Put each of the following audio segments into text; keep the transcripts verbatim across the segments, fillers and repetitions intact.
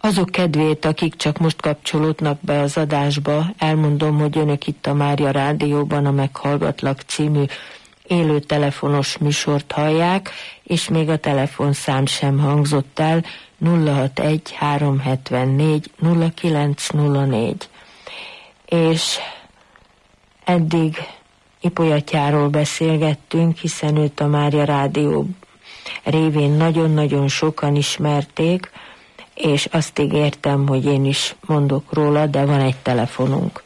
Azok kedvéért, akik csak most kapcsolódnak be az adásba, elmondom, hogy önök itt a Mária Rádióban a Meghallgatlak című élő telefonos műsort hallják, és még a telefonszám sem hangzott el, nulla hatvanegy háromszázhetvennégy nulla kilenc nulla négy. És eddig Ipolyatjáról beszélgettünk, hiszen őt a Mária Rádió révén nagyon-nagyon sokan ismerték, és azt ígértem, hogy én is mondok róla, de van egy telefonunk.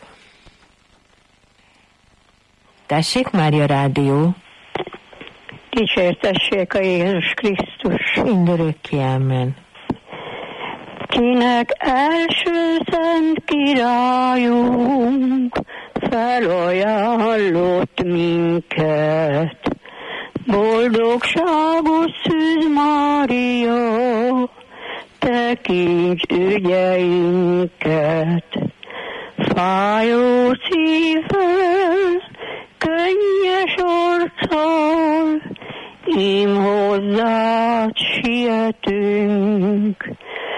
Tessék, Mária Rádió! Dicsértessék a Jézus Krisztus! Mindörökké, amen. Kinek első szent királyunk felajánlott minket, boldogságos Szűz Mária, tekints ügyeinket. Fájó szívvel, könnyes arccal, ím hozzád sietünk.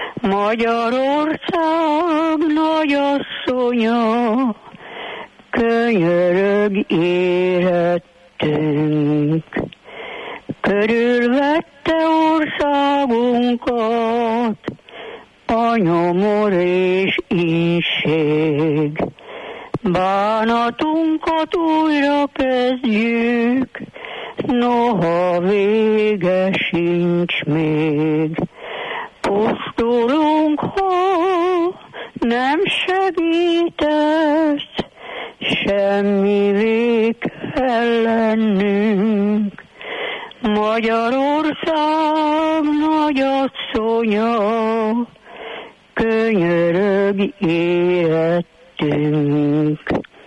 Magyarország nagyasszonya, könyörög érettünk. Körülvette országunkat a nyomor és ínség. Bánatunkat újra kezdjük, noha vége sincs még. Postulunk, ha nem segítesz, semmi kell lennünk. Magyarország nagyasszonya, könyörög érettünk.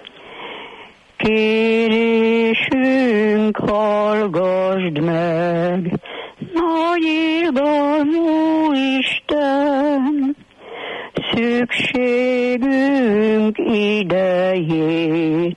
Kérésünk hallgasd meg, nagy irgalmú Isten, szükségünk idejét